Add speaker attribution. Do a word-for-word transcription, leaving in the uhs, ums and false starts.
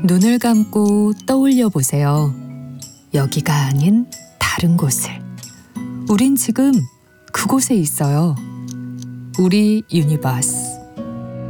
Speaker 1: 눈을 감고 떠올려 보세요. 여기가 아닌 다른 곳을. 우린 지금 그곳에 있어요. 우리 유니버스.